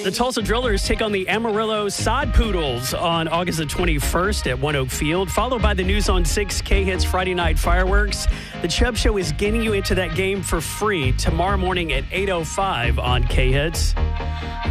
The Tulsa Drillers take on the Amarillo Sod Poodles on August the 21st at One Oak Field, followed by the News on 6 K-Hits Friday Night Fireworks. The Chubb Show is getting you into that game for free tomorrow morning at 8:05 on K-Hits.